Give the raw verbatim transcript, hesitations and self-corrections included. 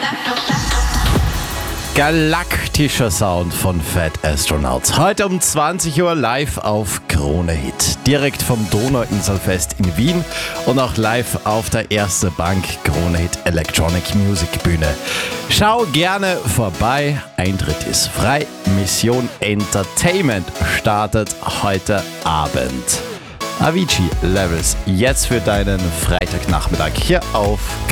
Galaktischer Sound von Fat Astronauts. Heute um zwanzig Uhr live auf Krone Hit. Direkt vom Donauinselfest in Wien und auch live auf der Erste Bank Krone Hit Electronic Music Bühne. Schau gerne vorbei. Eintritt ist frei. Mission Entertainment startet heute Abend. Avicii Levels jetzt für deinen Freitagnachmittag hier auf